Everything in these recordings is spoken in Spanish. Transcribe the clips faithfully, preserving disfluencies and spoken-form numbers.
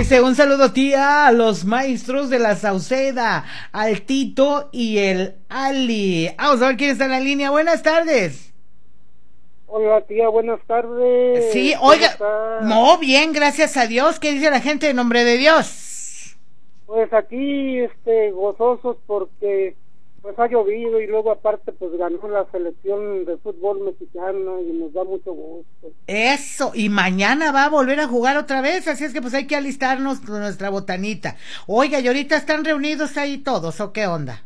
Dice, un saludo tía a los maestros de la Sauceda, al Tito y el Ali. Vamos a ver quién está en la línea. Buenas tardes. Hola tía, buenas tardes. Sí, oiga, no, bien, gracias a Dios. ¿Qué dice la gente en nombre de Dios? Pues aquí, este, gozosos porque pues ha llovido y luego aparte pues ganó la selección de fútbol mexicana y nos da mucho gusto. Eso, y mañana va a volver a jugar otra vez, así es que pues hay que alistarnos con nuestra botanita. Oiga, ¿y ahorita están reunidos ahí todos o qué onda?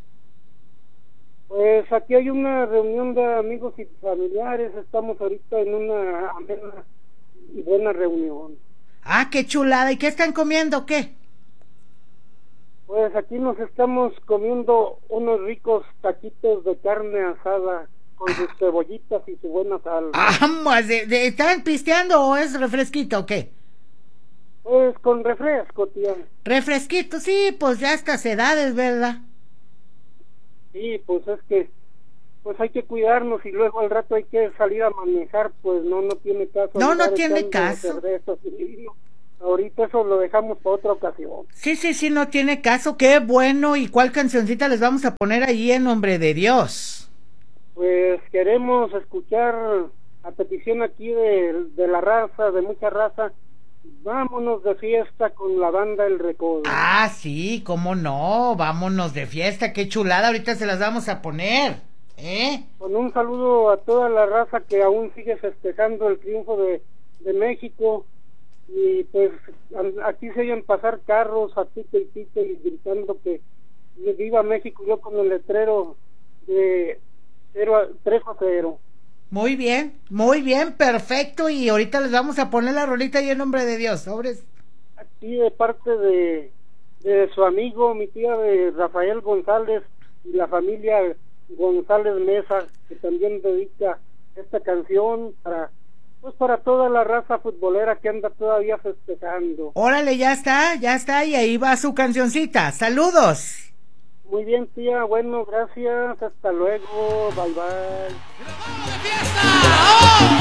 Pues aquí hay una reunión de amigos y familiares, estamos ahorita en una amena y buena reunión. Ah, qué chulada, ¿y qué están comiendo, qué? Pues aquí nos estamos comiendo unos ricos taquitos de carne asada con sus cebollitas y su buena sal. Ah, ¿de, de, ¿están pisteando o es refresquito o qué? Pues con refresco, tía. Refresquito, sí, pues ya estas edades, ¿verdad? Sí, pues es que pues hay que cuidarnos y luego al rato hay que salir a manejar, pues no, no tiene caso. No, no tiene caso. Cervezas y vino. Ahorita eso lo dejamos para otra ocasión. Sí, sí, sí, no tiene caso. Qué bueno. ¿Y cuál cancioncita les vamos a poner ahí en nombre de Dios? Pues queremos escuchar a petición aquí de, de la raza, de mucha raza. Vámonos de fiesta con la banda El Recodo. Ah, sí, cómo no. Vámonos de fiesta. Qué chulada. Ahorita se las vamos a poner. ¿Eh? Con un saludo a toda la raza que aún sigue festejando el triunfo de, de México. Y pues aquí se oyen pasar carros a pique y pique y gritando que viva México, yo con el letrero de tres a cero. Muy bien, muy bien, perfecto. Y ahorita les vamos a poner la rolita y en nombre de Dios, sobres. Aquí de parte de, de su amigo, mi tía de Rafael González y la familia González Mesa, que también dedica esta canción para... pues para toda la raza futbolera que anda todavía festejando. Órale, ya está, ya está, y ahí va su cancioncita. ¡Saludos! Muy bien, tía, bueno, gracias, hasta luego, bye bye. ¡Fiesta! ¡Oh!